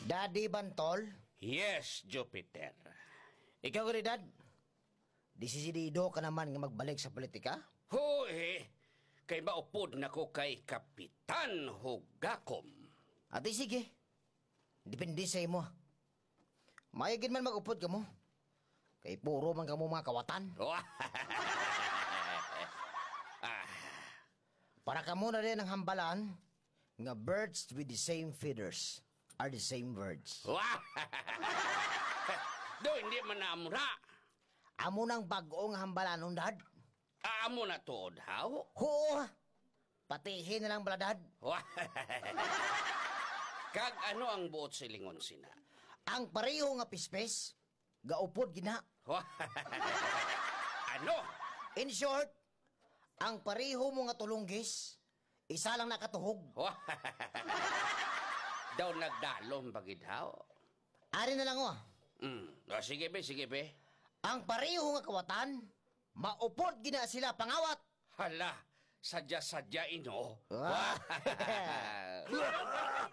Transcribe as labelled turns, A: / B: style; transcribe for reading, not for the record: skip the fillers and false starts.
A: Daddy Bantol?
B: Yes, Jupiter.
A: Ikaw gani, Dad? Disidido ka naman nga magbalik sa politika?
B: Hoy, kay maupod na ko kay Kapitan Hugakom.
A: Ate, sige. Depende sa imo. Mayagin man mag-upod ka mo. Kay puro man ka mo mga kawatan. Para ka muna rin ang hambalan nga birds with the same feathers are the same birds.
B: Do, hindi man naamura.
A: Amo nang bagong hambalan nun, Dad.
B: Amo na tuod, haw?
A: Oo. Patihin na lang bala, Dad.
B: Kag ano ang buot silingon sina?
A: Ang pareho nga pispes, gaupod gina.
B: Ano?
A: In short, ang pareho mo nga tulunggis, isa lang nakatuhog.
B: Daw nagdalom bagid haw?
A: Ari na lang, oh.
B: Sige be.
A: Ang pareho nga kawatan, maupod gina sila pangawat.
B: Hala, sadya-sadya ino.